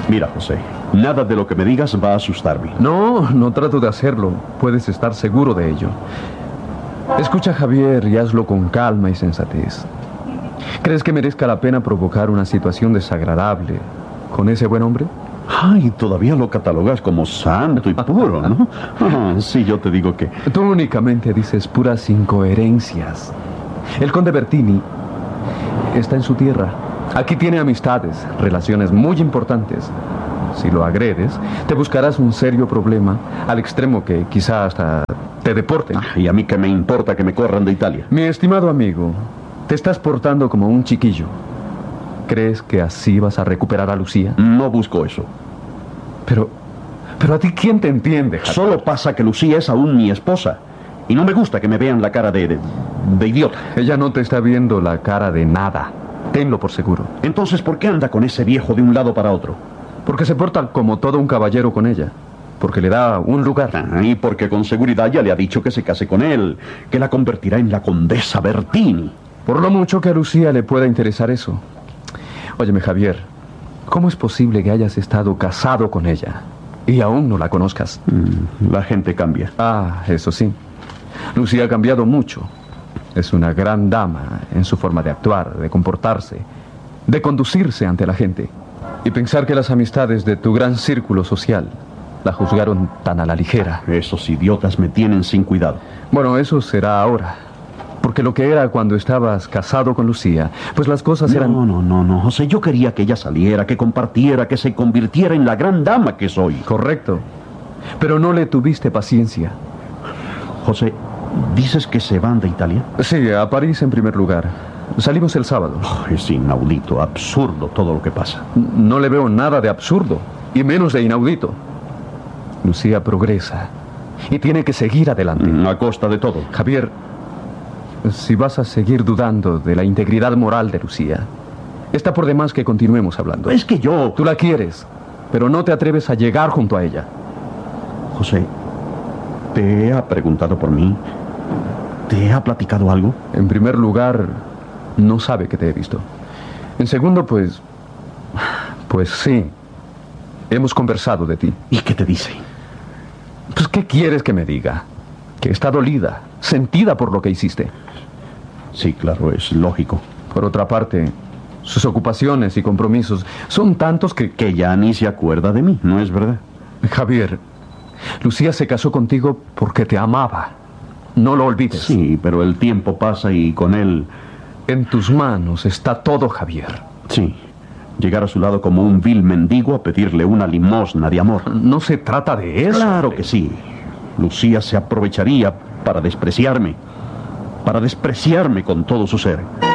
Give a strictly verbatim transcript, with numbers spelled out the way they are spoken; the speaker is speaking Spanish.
Mira, José, nada de lo que me digas va a asustarme. No, no trato de hacerlo. Puedes estar seguro de ello. Escucha, Javier, y hazlo con calma y sensatez. ¿Crees que merezca la pena provocar una situación desagradable con ese buen hombre? Ay, todavía lo catalogas como santo y puro, ¿no? Ah, sí, yo te digo que... Tú únicamente dices puras incoherencias. El conde Bertini está en su tierra. Aquí tiene amistades, relaciones muy importantes. Si lo agredes, te buscarás un serio problema, al extremo que quizá hasta te deporten. Ah, y a mí qué me importa que me corran de Italia. Mi estimado amigo, te estás portando como un chiquillo. ¿Crees que así vas a recuperar a Lucía? No busco eso. Pero... pero a ti, ¿quién te entiende, Javier? Solo pasa que Lucía es aún mi esposa. Y no me gusta que me vean la cara de... de, de idiota. Ella no te está viendo la cara de nada. Tenlo por seguro. Entonces, ¿por qué anda con ese viejo de un lado para otro? Porque se porta como todo un caballero con ella. Porque le da un lugar. Ah, y porque con seguridad ya le ha dicho que se case con él, que la convertirá en la condesa Bertini. Por lo mucho que a Lucía le pueda interesar eso. Óyeme, Javier, ¿cómo es posible que hayas estado casado con ella y aún no la conozcas? Mm, la gente cambia. Ah, eso sí. Lucía ha cambiado mucho. Es una gran dama en su forma de actuar, de comportarse, de conducirse ante la gente. Y pensar que las amistades de tu gran círculo social la juzgaron tan a la ligera. Esos idiotas me tienen sin cuidado. Bueno, eso será ahora. Porque lo que era cuando estabas casado con Lucía, pues las cosas eran... No, no, no, no, José, yo quería que ella saliera, que compartiera, que se convirtiera en la gran dama que soy. Correcto. Pero no le tuviste paciencia. José, ¿dices que se van de Italia? Sí, a París en primer lugar. Salimos el sábado. Oh, es inaudito, absurdo todo lo que pasa. No le veo nada de absurdo, y menos de inaudito. Lucía progresa, y tiene que seguir adelante. A costa de todo. Javier, si vas a seguir dudando de la integridad moral de Lucía, está por demás que continuemos hablando. Es que yo... Tú la quieres, pero no te atreves a llegar junto a ella. José, ¿te ha preguntado por mí? ¿Te ha platicado algo? En primer lugar, no sabe que te he visto. En segundo, pues... Pues sí. Hemos conversado de ti. ¿Y qué te dice? Pues, ¿qué quieres que me diga? Que está dolida, sentida por lo que hiciste. Sí, claro, es lógico. Por otra parte, sus ocupaciones y compromisos son tantos que... Que ya ni se acuerda de mí, ¿no es verdad? Javier, Lucía se casó contigo porque te amaba. No lo olvides. Sí, pero el tiempo pasa y con él... En tus manos está todo, Javier. Sí, llegar a su lado como un vil mendigo a pedirle una limosna de amor. No se trata de eso. Claro que sí. Lucía se aprovecharía para despreciarme. Para despreciarme con todo su ser.